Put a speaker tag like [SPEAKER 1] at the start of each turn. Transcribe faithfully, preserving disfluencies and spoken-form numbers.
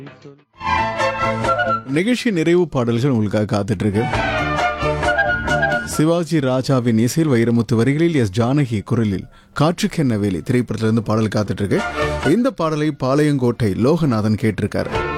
[SPEAKER 1] நிகழ்ச்சி நிறைவு பாடல்கள் உங்களுக்காக காத்துட்டு இருக்கு. சிவாஜி ராஜாவின் இசையில் வைரமுத்து வரிகளில் எஸ் ஜானகி குரலில் காற்றுக்கென்ன வேலி திரைப்படத்திலிருந்து பாடல் காத்துட்டு இருக்கு. இந்த பாடலை பாளையங்கோட்டை லோகநாதன் கேட்டிருக்காரு.